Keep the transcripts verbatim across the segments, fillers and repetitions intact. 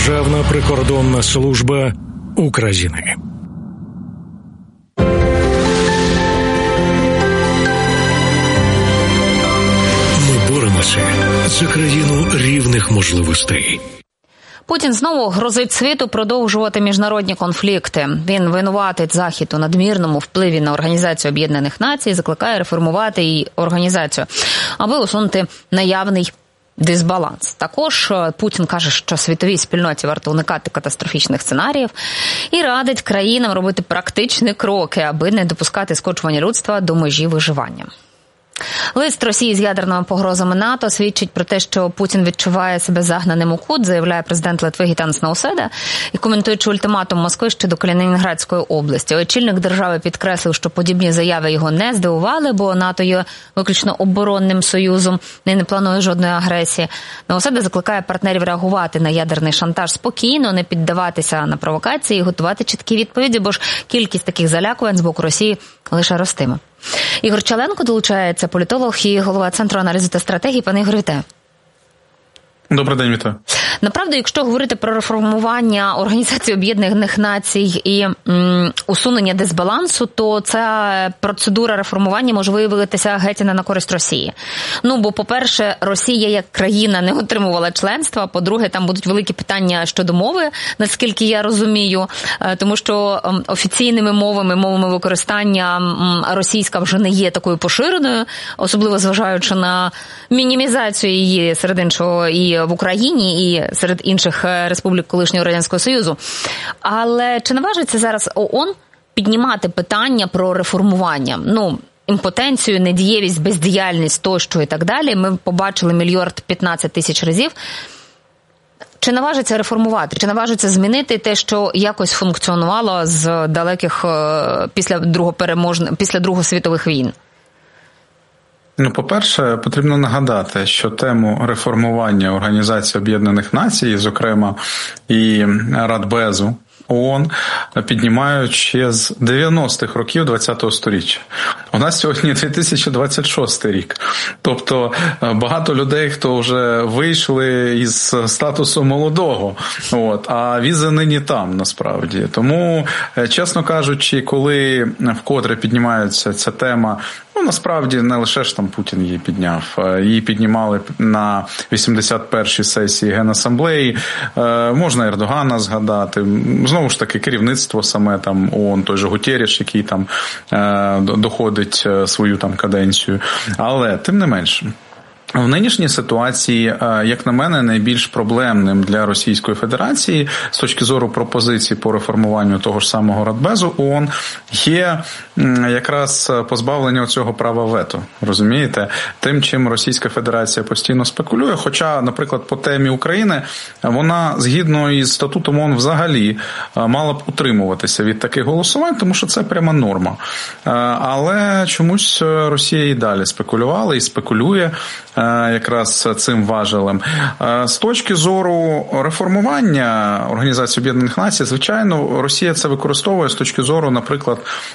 Державна прикордонна служба України. Ми боремося за країну рівних можливостей. Путін знову грозить світу продовжувати міжнародні конфлікти. Він винуватить Захід у надмірному впливі на Організацію Об'єднаних Націй, закликає реформувати її організацію, аби усунути наявний дисбаланс. Також Путін каже, що світовій спільноті варто уникати катастрофічних сценаріїв і радить країнам робити практичні кроки, аби не допускати скочування людства до межі виживання. Лист Росії з ядерними погрозами НАТО свідчить про те, що Путін відчуває себе загнаним у кут, заявляє президент Литви Гітанас Науседа, і коментуючи ультиматум Москви щодо Калінінградської області. Очільник держави підкреслив, що подібні заяви його не здивували, бо НАТО є виключно оборонним союзом і не планує жодної агресії. Науседа закликає партнерів реагувати на ядерний шантаж спокійно, не піддаватися на провокації і готувати чіткі відповіді, бо ж кількість таких залякувань з боку Росії лише ростиме. Ігор Чаленко долучається, політолог і голова Центру аналізу та стратегії. Пане Ігор, вітаю. Добрий день, вітаю. Направду, якщо говорити про реформування Організації Об'єднаних Націй і м, усунення дисбалансу, то ця процедура реформування може виявитися геть не на користь Росії. Ну, бо, по-перше, Росія як країна не отримувала членства, по-друге, там будуть великі питання щодо мови, наскільки я розумію, тому що офіційними мовами, мовами використання російська вже не є такою поширеною, особливо зважаючи на мінімізацію її серед іншого і в Україні, і серед інших республік колишнього Радянського Союзу. Але чи наважиться зараз ООН піднімати питання про реформування? Ну, імпотенцію, недієвість, бездіяльність тощо і так далі. Ми побачили мільярд п'ятнадцять тисяч разів. Чи наважиться реформувати? Чи наважиться змінити те, що якось функціонувало з далеких після другого переможного, після Другої світових війн? Ну, по-перше, потрібно нагадати, що тему реформування Організації Об'єднаних Націй, зокрема і Радбезу ООН, піднімають ще з дев'яностих років ХХ століття. У нас сьогодні дві тисячі двадцять шостий рік. Тобто багато людей, хто вже вийшли із статусу молодого, от, а візи нині там, насправді. Тому, чесно кажучи, коли вкотре піднімається ця тема, ну, насправді, не лише ж там Путін її підняв. Її піднімали на вісімдесят першій сесії Генасамблеї. Можна Ердогана згадати. Знову ж таки, керівництво саме там ООН, той же Гутерріш, який там доходить свою там каденцію. Але, тим не менше, в нинішній ситуації, як на мене, найбільш проблемним для Російської Федерації з точки зору пропозицій по реформуванню того ж самого Радбезу ООН є якраз позбавлення цього права вето. Розумієте? Тим, чим Російська Федерація постійно спекулює, хоча, наприклад, по темі України, вона згідно із статутом ООН взагалі мала б утримуватися від таких голосувань, тому що це пряма норма. Але чомусь Росія і далі спекулювала і спекулює якраз цим важелем. З точки зору реформування Організації Об'єднаних Націй, звичайно, Росія це використовує з точки зору, наприклад,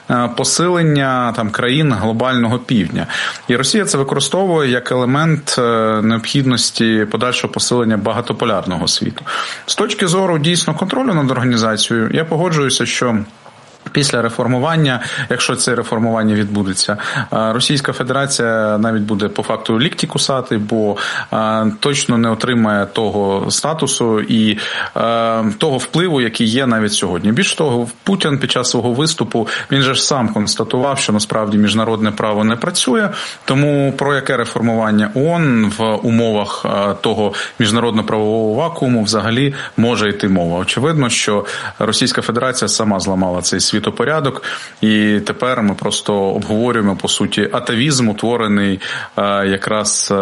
посилення там країн глобального півдня. І Росія це використовує як елемент необхідності подальшого посилення багатополярного світу. З точки зору дійсно контролю над організацією, я погоджуюся, що після реформування, якщо це реформування відбудеться, Російська Федерація навіть буде по факту лікті кусати, бо точно не отримає того статусу і того впливу, який є навіть сьогодні. Більш того, Путін під час свого виступу, він же ж сам констатував, що насправді міжнародне право не працює, тому про яке реформування ООН в умовах того міжнародно-правового вакууму взагалі може йти мова. Очевидно, що Російська Федерація сама зламала цей світопорядок, і тепер ми просто обговорюємо, по суті, атавізм, утворений якраз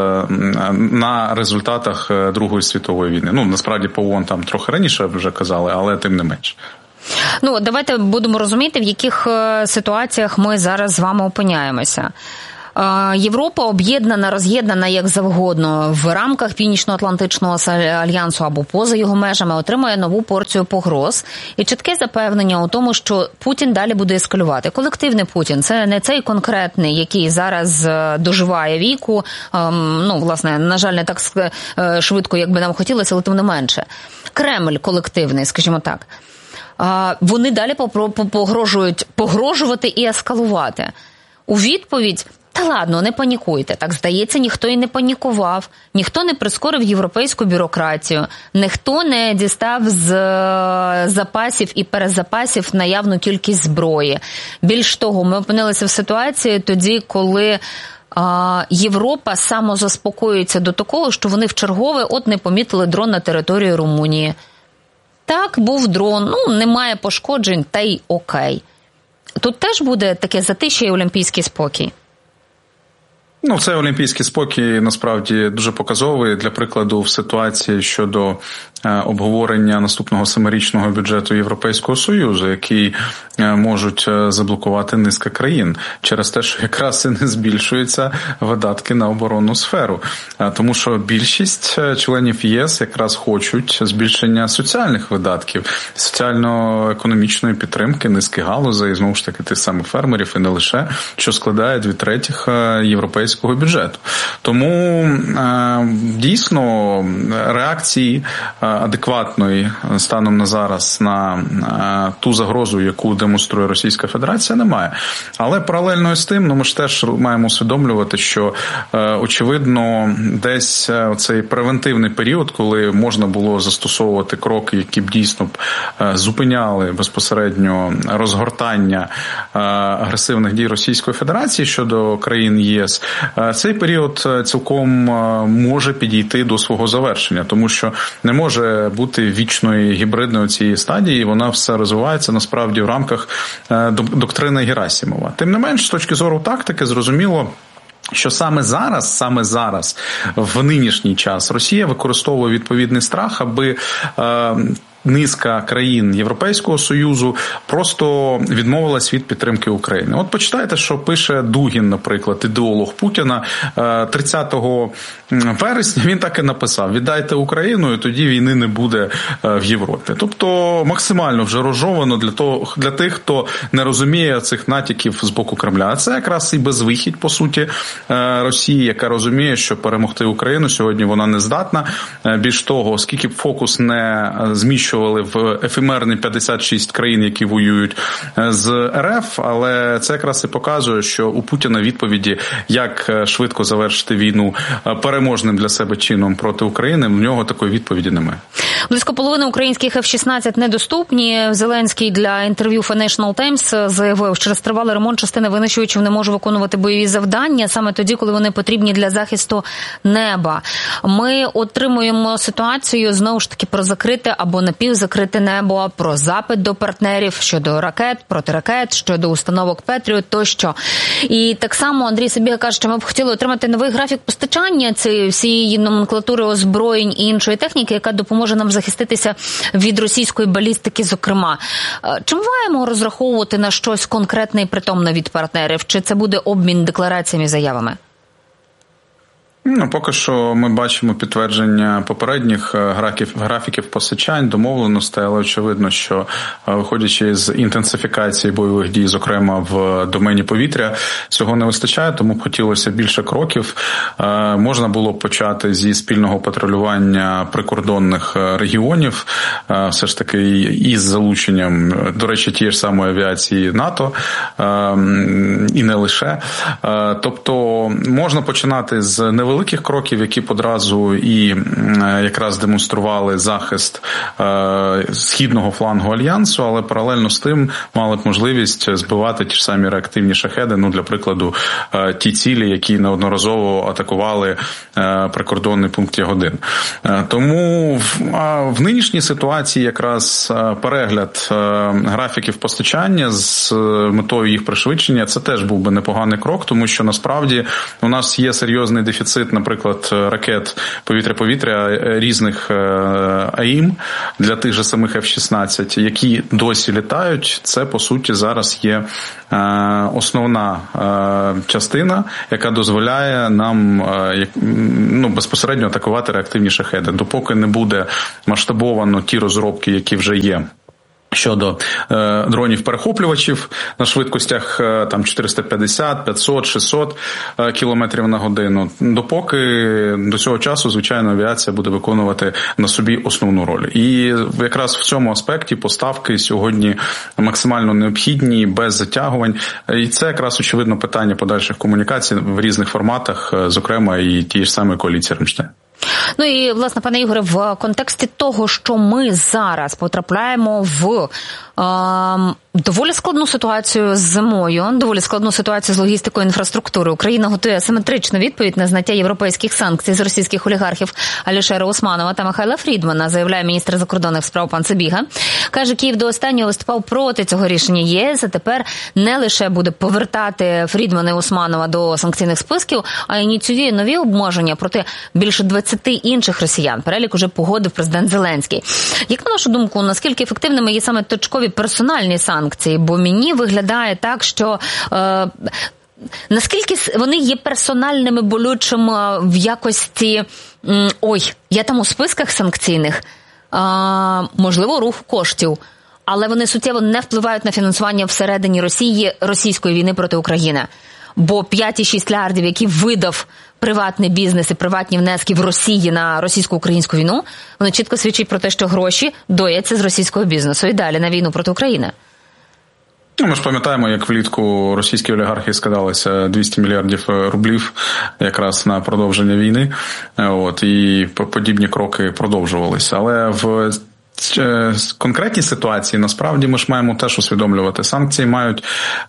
на результатах Другої світової війни. Ну, насправді, по ООН там трохи раніше вже казали, але тим не менше. Ну, давайте будемо розуміти, в яких ситуаціях ми зараз з вами опиняємося. Європа об'єднана, роз'єднана як завгодно в рамках Північно-Атлантичного альянсу або поза його межами, отримує нову порцію погроз і чітке запевнення у тому, що Путін далі буде ескалювати. Колективний Путін – це не цей конкретний, який зараз доживає віку, ну, власне, на жаль, не так швидко, як би нам хотілося, але тим не менше. Кремль колективний, скажімо так. Вони далі погрожують погрожувати і ескалувати. У відповідь: та ладно, не панікуйте. Так, здається, ніхто і не панікував, ніхто не прискорив європейську бюрократію, ніхто не дістав з запасів і перезапасів наявну кількість зброї. Більш того, ми опинилися в ситуації тоді, коли а, Європа самозаспокоюється до такого, що вони вчергове от не помітили дрон на території Румунії. Так, був дрон, ну, немає пошкоджень, та й окей. Тут теж буде таке затишя і олімпійський спокій? Ну, цей олімпійський спокій, насправді, дуже показовий. Для прикладу, в ситуації щодо обговорення наступного семирічного бюджету Європейського Союзу, який можуть заблокувати низка країн через те, що якраз і не збільшуються видатки на оборонну сферу. Тому що більшість членів ЄС якраз хочуть збільшення соціальних видатків, соціально-економічної підтримки низки галузей, знову ж таки, тих самих фермерів і не лише, що складає дві третіх європейського бюджету. Тому дійсно реакції адекватної станом на зараз на ту загрозу, яку демонструє Російська Федерація, немає. Але паралельно з тим, ну, ми ж теж маємо усвідомлювати, що очевидно десь цей превентивний період, коли можна було застосовувати кроки, які б дійсно б зупиняли безпосередньо розгортання агресивних дій Російської Федерації щодо країн ЄС, цей період цілком може підійти до свого завершення, тому що не може бути вічної гібридної цієї стадії, вона все розвивається насправді в рамках доктрини Герасимова. Тим не менш, з точки зору тактики, зрозуміло, що саме зараз, саме зараз, в нинішній час, Росія використовує відповідний страх, аби е, низка країн Європейського Союзу просто відмовилась від підтримки України. От почитайте, що пише Дугін, наприклад, ідеолог Путіна, тридцятого вересня він так і написав: віддайте Україну, і тоді війни не буде в Європі. Тобто максимально вже розжовано для того, для тих, хто не розуміє цих натяків з боку Кремля. А це якраз і безвихідь, по суті, Росії, яка розуміє, що перемогти Україну сьогодні вона не здатна. Більш того, скільки б фокус не зміщував в ефемерні п'ятдесят шість країн, які воюють з РФ, але це якраз і показує, що у Путіна відповіді, як швидко завершити війну переможним для себе чином проти України, в нього такої відповіді немає. Близько половини українських еф шістнадцять недоступні. Зеленський для інтерв'ю Financial Times заявив, що через тривалий ремонт частина винищувачів не може виконувати бойові завдання саме тоді, коли вони потрібні для захисту неба. Ми отримуємо ситуацію, знову ж таки, про закрите або напівзакрите небо, про запит до партнерів щодо ракет, протиракет, щодо установок Петріот тощо. І так само Андрій Сабіга каже, що ми б хотіли отримати новий графік постачання цієї всієї номенклатури озброєнь і іншої техніки, яка допоможе нам захиститися від російської балістики, зокрема. Чи ми маємо розраховувати на щось конкретне і притомне від партнерів? Чи це буде обмін деклараціями і заявами? Ну, поки що ми бачимо підтвердження попередніх графіків, графіків постачань, домовленостей, але очевидно, що виходячи з інтенсифікації бойових дій, зокрема в домені повітря, цього не вистачає, тому б хотілося більше кроків. Можна було почати зі спільного патрулювання прикордонних регіонів, все ж таки із залученням, до речі, тієї ж самої авіації НАТО, і не лише. Тобто можна починати з невеликих великих кроків, які б одразу і якраз демонстрували захист е, східного флангу Альянсу, але паралельно з тим мали б можливість збивати ті ж самі реактивні шахеди, ну, для прикладу, е, ті цілі, які неодноразово атакували е, прикордонний пункт Ягодин. Е, тому в, а в нинішній ситуації якраз перегляд е, графіків постачання з метою їх пришвидшення, це теж був би непоганий крок, тому що насправді у нас є серйозний дефіцит дефіцит, наприклад, ракет повітря-повітря різних АІМ для тих же самих еф шістнадцять, які досі літають, це, по суті, зараз є основна частина, яка дозволяє нам ну, безпосередньо атакувати реактивні шахеди. Допоки не буде масштабовано ті розробки, які вже є, щодо е, дронів-перехоплювачів на швидкостях е, там чотириста п'ятдесят, п'ятсот, шістсот е, кілометрів на годину. Допоки до цього часу, звичайно, авіація буде виконувати на собі основну роль. І якраз в цьому аспекті поставки сьогодні максимально необхідні, без затягувань. І це якраз, очевидно, питання подальших комунікацій в різних форматах, зокрема і тієї ж самої коаліції Рамштайн. Ну і, власне, пане Ігоре, в контексті того, що ми зараз потрапляємо в е, доволі складну ситуацію з зимою, доволі складну ситуацію з логістикою інфраструктури. Україна готує асиметричну відповідь на зняття європейських санкцій з російських олігархів Алішера Усманова та Михайла Фрідмана, заявляє міністр закордонних справ пан Сибіга. Каже, Київ до останнього виступав проти цього рішення ЄС, а тепер не лише буде повертати Фрідмана і Усманова до санкційних списків, а й ініціює нові обмеження проти більше двадцяти інших росіян. Перелік уже погодив президент Зеленський. Як на вашу думку, наскільки ефективними є саме точкові персональні санкції? Бо мені виглядає так, що е, наскільки вони є персональними, болючими в якості м, ой, я там у списках санкційних, е, можливо, рух коштів, але вони суттєво не впливають на фінансування всередині Росії російської війни проти України. Бо п'ять цілих шість мільярдів, які видав приватний бізнес і приватні внески в Росії на російсько-українську війну, вони чітко свідчать про те, що гроші дояться з російського бізнесу і далі на війну проти України. Ми ж пам'ятаємо, як влітку російські олігархи скидалися двісті мільярдів рублів якраз на продовження війни. От, і подібні кроки продовжувалися. Але в конкретній ситуації, насправді, ми ж маємо теж усвідомлювати. Санкції мають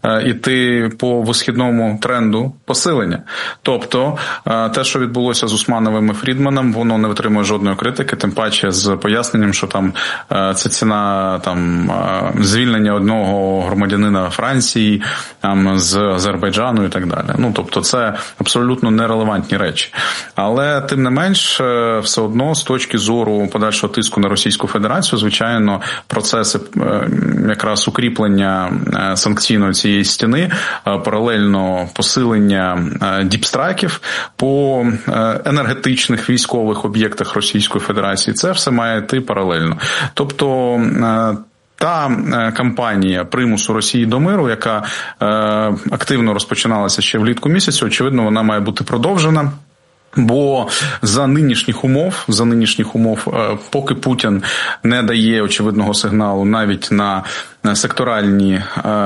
іти по висхідному тренду посилення. Тобто, те, що відбулося з Усмановим і Фрідманом, воно не витримує жодної критики, тим паче з поясненням, що там це ціна там звільнення одного громадянина Франції, там, з Азербайджану і так далі. Ну, тобто, це абсолютно нерелевантні речі. Але, тим не менш, все одно, з точки зору подальшого тиску на Російську Федерацію, звичайно, процеси якраз укріплення санкційної цієї стіни, паралельно посилення діпстрайків по енергетичних військових об'єктах Російської Федерації, це все має йти паралельно. Тобто, та кампанія примусу Росії до миру, яка активно розпочиналася ще влітку місяця, очевидно, вона має бути продовжена. Бо за нинішніх умов, за нинішніх умов, поки Путін не дає очевидного сигналу навіть на секторальні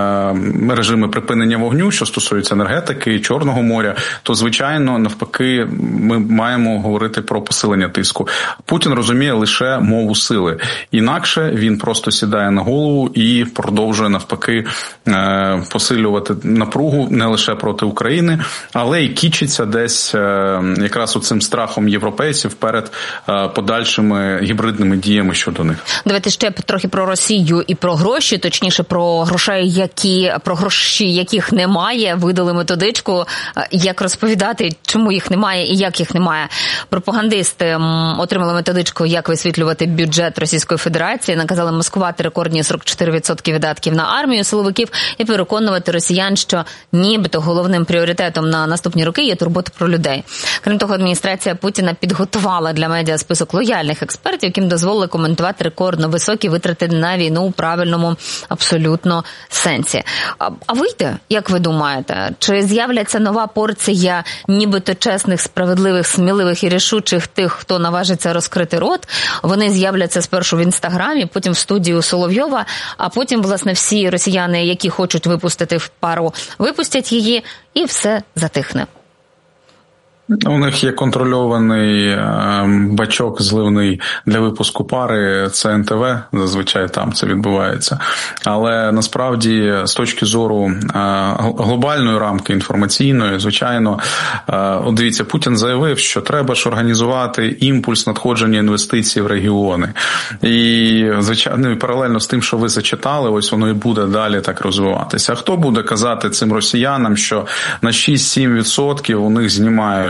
режими припинення вогню, що стосується енергетики, Чорного моря, то, звичайно, навпаки, ми маємо говорити про посилення тиску. Путін розуміє лише мову сили. Інакше він просто сідає на голову і продовжує, навпаки, посилювати напругу не лише проти України, але й кічиться десь якраз оцим страхом європейців перед подальшими гібридними діями щодо них. Давайте ще трохи про Росію і про гроші. Точніше, про грошей, які, про гроші, яких немає, видали методичку, як розповідати, чому їх немає і як їх немає. Пропагандисти отримали методичку, як висвітлювати бюджет Російської Федерації, наказали маскувати рекордні сорок чотири відсотки видатків на армію силовиків і переконувати росіян, що нібито головним пріоритетом на наступні роки є турбота про людей. Крім того, адміністрація Путіна підготувала для медіа список лояльних експертів, яким дозволили коментувати рекордно високі витрати на війну у правильному абсолютно сенсі. А, а вийде, як ви думаєте, чи з'являться нова порція нібито чесних, справедливих, сміливих і рішучих тих, хто наважиться розкрити рот? Вони з'являться спершу в Інстаграмі, потім в студії у Соловйова, а потім, власне, всі росіяни, які хочуть випустити в пару, випустять її, і все затихне. У них є контрольований бачок зливний для випуску пари, це ен те ве, зазвичай там це відбувається. Але насправді з точки зору глобальної рамки інформаційної, звичайно, от дивіться, Путін заявив, що треба ж організувати імпульс надходження інвестицій в регіони. І, звичайно, паралельно з тим, що ви зачитали, ось воно і буде далі так розвиватися. А хто буде казати цим росіянам, що на шість-сім відсотків у них знімають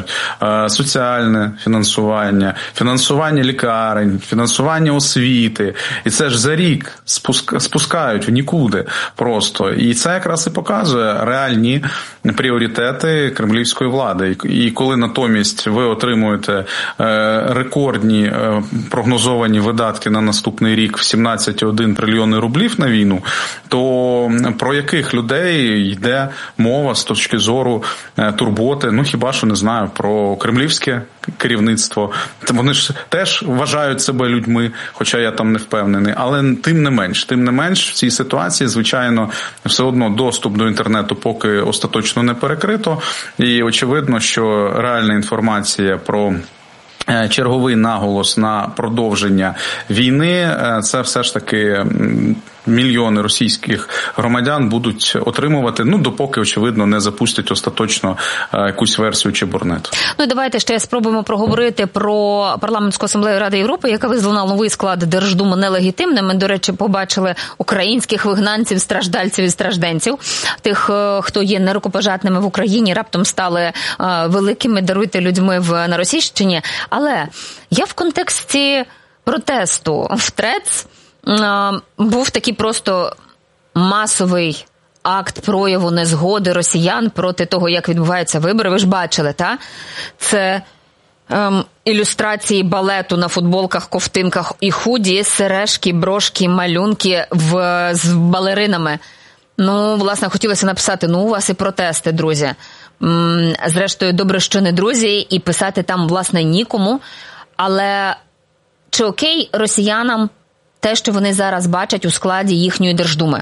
знають. Соціальне фінансування, фінансування лікарень, фінансування освіти. І це ж за рік спускають в нікуди просто. І це якраз і показує реальні пріоритети кремлівської влади. І коли натомість ви отримуєте рекордні прогнозовані видатки на наступний рік в сімнадцять цілих один трильйони рублів на війну, то про яких людей йде мова з точки зору турботи? Ну, хіба що, не знаю, про кремлівське керівництво. Вони ж теж вважають себе людьми, хоча я там не впевнений. Але тим не менш, тим не менш, в цій ситуації, звичайно, все одно доступ до інтернету поки остаточно не перекрито. І очевидно, що реальна інформація про черговий наголос на продовження війни, це все ж таки мільйони російських громадян будуть отримувати, ну, допоки, очевидно, не запустять остаточно якусь версію чебурнету. Ну, і давайте ще спробуємо проговорити про парламентську асамблею Ради Європи, яка визнала новий склад Держдуми нелегітимним. Ми, до речі, побачили українських вигнанців, страждальців і стражденців. Тих, хто є нерукопожатними в Україні, раптом стали великими, даруйте, людьми в, на Російщині. Але я в контексті протесту в ТРЕЦ був такий просто масовий акт прояву незгоди росіян проти того, як відбуваються вибори. Ви ж бачили, та? Це ем, ілюстрації балету на футболках, ковтинках і худі, сережки, брошки, малюнки в, з балеринами. Ну, власне, хотілося написати, ну, у вас і протести, друзі. М, зрештою, добре, що не друзі, і писати там, власне, нікому. Але чи окей росіянам те, що вони зараз бачать у складі їхньої Держдуми?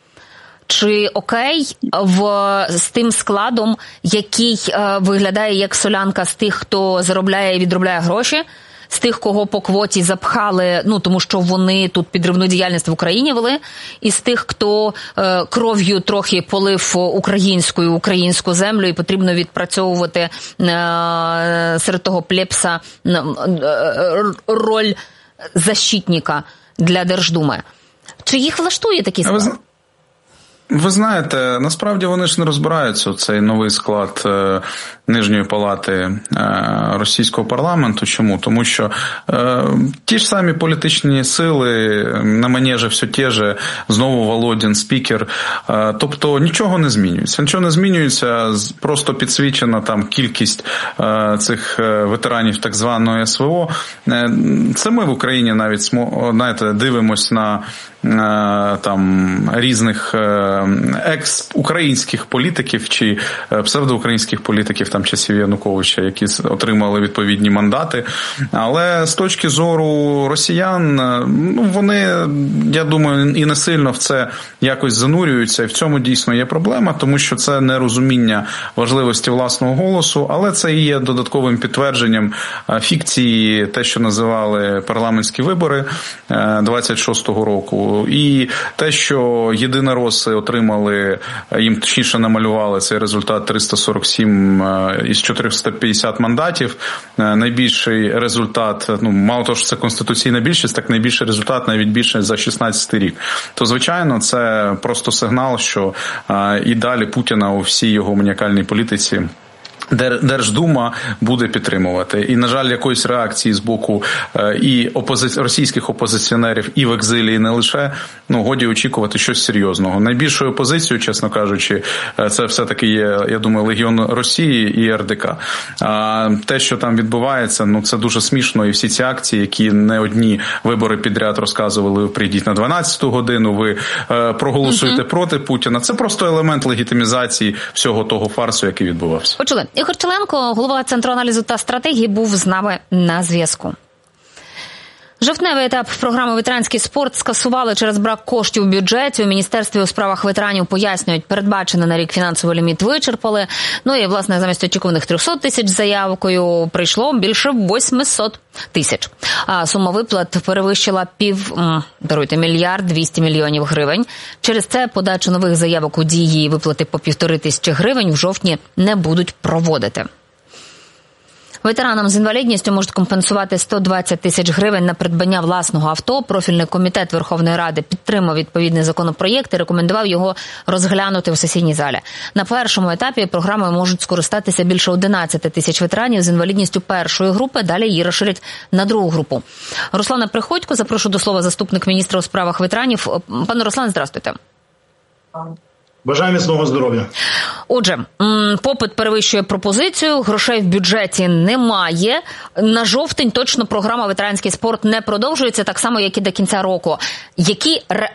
Чи окей в, з тим складом, який е, виглядає як солянка з тих, хто заробляє і відробляє гроші, з тих, кого по квоті запхали, ну, тому що вони тут підривну діяльність в Україні вели, і з тих, хто е, кров'ю трохи полив українську українську землю, і потрібно відпрацьовувати е, серед того плебса е, роль защитника для Держдуми. Чи їх влаштує такий склад? Ви знаєте, насправді вони ж не розбираються в цей новий склад е, Нижньої палати е, російського парламенту. Чому? Тому що е, ті ж самі політичні сили, на манежі все те же, знову Володін, спікер, е, тобто нічого не змінюється. Нічого не змінюється, просто підсвічена там кількість е, цих ветеранів так званої ес ве о. Е, це ми в Україні навіть, знаєте, дивимось на е, там різних е, екс-українських політиків чи псевдоукраїнських політиків там часів Януковича, які отримали відповідні мандати. Але з точки зору росіян, ну, вони, я думаю, і не сильно в це якось занурюються, і в цьому дійсно є проблема, тому що це нерозуміння важливості власного голосу, але це і є додатковим підтвердженням фікції, те, що називали парламентські вибори двадцять шостого року, і те, що єдинороси отримали, їм точніше намалювали цей результат триста сорок сім із чотириста п'ятдесят мандатів. Найбільший результат, ну, мало того, що це конституційна більшість, так найбільший результат навіть більше за шістнадцятий рік. То, звичайно, це просто сигнал, що і далі Путіна у всій його маніакальній політиці Держдума буде підтримувати. І, на жаль, якоїсь реакції з боку і опози... російських опозиціонерів, і в екзилі, і не лише, ну, годі очікувати щось серйозного. Найбільшою опозицією, чесно кажучи, це все-таки є, я думаю, Легіон Росії і ер де ка. А те, що там відбувається, ну, це дуже смішно. І всі ці акції, які не одні вибори підряд розказували, ви прийдіть на дванадцяту годину, ви е, проголосуєте mm-hmm. проти Путіна. Це просто елемент легітимізації всього того фарсу, який відбувався. Почули. Ігор Челенко, голова Центру аналізу та стратегії, був з нами на зв'язку. Жовтневий етап програми «Ветеранський спорт» скасували через брак коштів у бюджеті. У Міністерстві у справах ветеранів пояснюють, передбачений на рік фінансовий ліміт вичерпали. Ну і, власне, замість очікуваних триста тисяч заявкою прийшло більше восьмисот тисяч. А сума виплат перевищила пів, даруйте, мільярд двісті мільйонів гривень. Через це подачу нових заявок у дії виплати по півтори тисячі гривень в жовтні не будуть проводити. Ветеранам з інвалідністю можуть компенсувати сто двадцять тисяч гривень на придбання власного авто. Профільний комітет Верховної Ради підтримав відповідний законопроєкт і рекомендував його розглянути в сесійній залі. На першому етапі програмою можуть скористатися більше одинадцять тисяч ветеранів з інвалідністю першої групи. Далі її розширять на другу групу. Руслана Приходько, запрошую до слова заступник міністра у справах ветеранів. Пане Руслан, здравствуйте. Бажаю міцного здоров'я. Отже, попит перевищує пропозицію, грошей в бюджеті немає. На жовтень точно програма «Ветеранський спорт» не продовжується, так само, як і до кінця року. Які